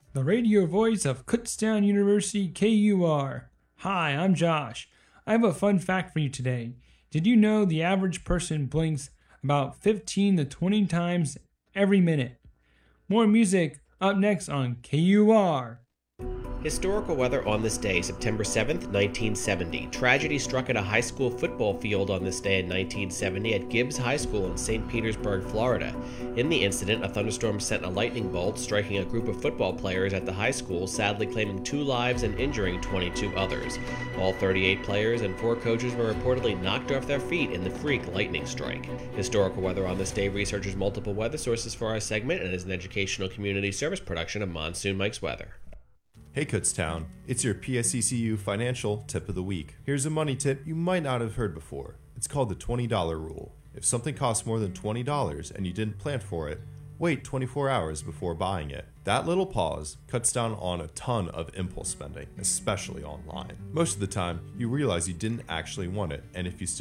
the radio voice of Kutztown University KUR. Hi, I'm Josh. I have a fun fact for you today. Did you know the average person blinks about 15 to 20 times every minute? More music up next on KUR. Historical weather on this day, September 7th, 1970. Tragedy struck at a high school football field on this day in 1970 at Gibbs High School in St. Petersburg, Florida. In the incident, a thunderstorm sent a lightning bolt, striking a group of football players at the high school, sadly claiming 2 lives and injuring 22 others. All 38 players and 4 coaches were reportedly knocked off their feet in the freak lightning strike. Historical weather on this day researches multiple weather sources for our segment and is an educational community service production of Monsoon Mike's Weather. Hey Kutztown, it's your PSECU financial tip of the week. Here's a money tip you might not have heard before. It's called the $20 rule. If something costs more than $20 and you didn't plan for it, wait 24 hours before buying it. That little pause cuts down on a ton of impulse spending, especially online. Most of the time, you realize you didn't actually want it, and if you still